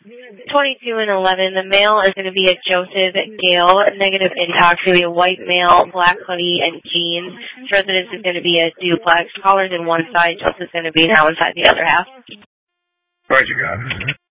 22 and 11. The male is going to be a Joseph Gale, negative intox. Going to be a white male, black hoodie, and jeans. Residence is going to be a duplex. Callers in one side. Joseph's going to be on one side, the other half. Right, you got it.